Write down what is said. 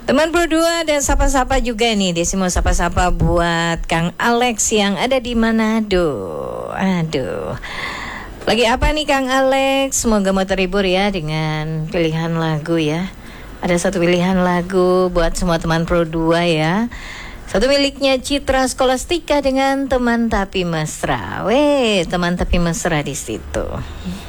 Teman Pro 2 dan sapa-sapa juga nih. Desi mau sapa-sapa buat Kang Alex yang ada di Manado. Aduh. Lagi apa nih Kang Alex? Semoga mau terhibur ya dengan pilihan lagu ya. Ada satu pilihan lagu buat semua teman Pro 2 ya. Satu miliknya Citra Skolastika dengan Teman Tapi Mesra. Teman Tapi Mesra di situ.